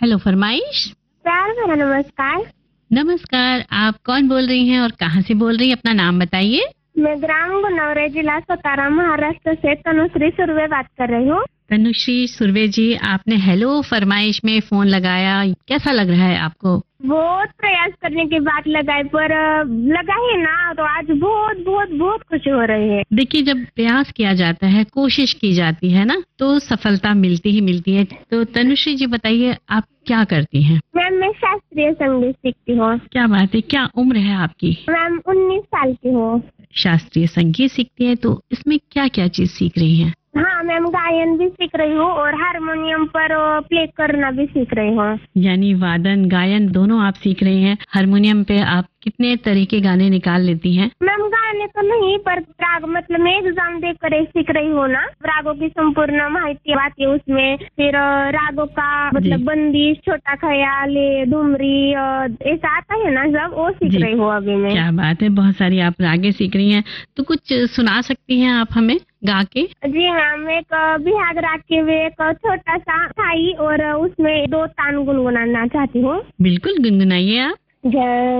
Hello फरमाइश। प्यार भरा नमस्कार। नमस्कार, आप कौन बोल रही हैं और कहाँ से बोल रही हैं? अपना नाम बताइए। मैं ग्राम गुनौरे, जिला सातारा, महाराष्ट्र से तनुश्री सुर्वे बात कर रही हूँ। तनुश्री सुर्वे जी, आपने हेलो फरमाइश में फोन लगाया, कैसा लग रहा है आपको? बहुत प्रयास करने के बाद लगाए, पर लगा ही ना, तो आज बहुत बहुत बहुत खुशी हो रही है। देखिए, जब प्रयास किया जाता है, कोशिश की जाती है ना, तो सफलता मिलती ही मिलती है। तो तनुश्री जी बताइए, आप क्या करती हैं? मैम, मैं शास्त्रीय संगीत सीखती हूँ। क्या बात है, क्या उम्र है आपकी? मैम, 19 साल की हूँ। शास्त्रीय संगीत सीखती हैं, तो इसमें क्या क्या चीज सीख रही हैं? हाँ मैम, गायन भी सीख रही हूँ और हारमोनियम पर प्ले करना भी सीख रही हूँ। यानी वादन गायन दोनों आप सीख रही हैं। हारमोनियम पे आप कितने तरह के गाने निकाल लेती हैं? मैम, गाने तो नहीं, पर राग मतलब मैं एग्जाम देकर सीख रही हूँ ना, रागों की संपूर्ण माहिती आती है उसमें। फिर रागों का मतलब बंदिश, छोटा ख्याल, डुमरी, ऐसा आता है ना, सब वो सीख रही हूँ अभी मैं। क्या बात है, बहुत सारी आप रागें सीख रही हैं। तो कुछ सुना सकती हैं आप हमें गा के? जी मैम, एक बिहाग राग के में एक छोटा सा थाई और उसमें 2 तान गुनगुनाना चाहती हूँ। बिल्कुल, गुनगुनाइए आप। जय